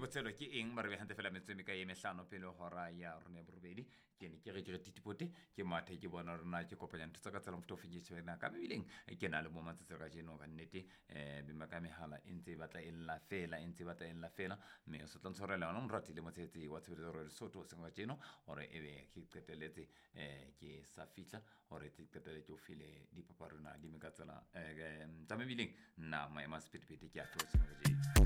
tselo ke eng ba re hante fela metswe ka emehlano pele hora ya rona ya borobedi ke ne ke re titipote ke mathe ke bona rona ke kopanya ntse ka tsela mfto finyetse na ka mebileng ke na le mo mantse ka jeno ka nnete bima ka mehala entse batla ella fela me so tla ntshorela ona mratile motsetse wa tshebetso re Lesotho se nga jeno hore ebe ke qeteletse ke sa fitla hore ke qeteletse o file dipaparona di me ka tsela tsa mebileng na maema speed ke a tlosa